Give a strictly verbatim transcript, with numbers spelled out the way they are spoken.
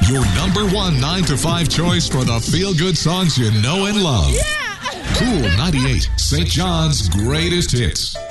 Your number one nine to five choice for the feel-good songs you know and love. Yeah. Cool ninety-eight, Saint John's greatest hits.